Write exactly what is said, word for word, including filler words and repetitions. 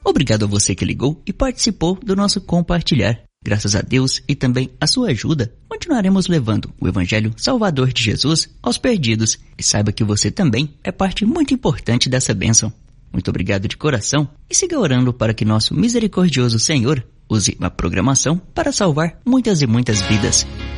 Obrigado a você que ligou e participou do nosso compartilhar. Graças a Deus e também a sua ajuda, continuaremos levando o Evangelho Salvador de Jesus aos perdidos. E saiba que você também é parte muito importante dessa bênção. Muito obrigado de coração e siga orando para que nosso misericordioso Senhor use a programação para salvar muitas e muitas vidas.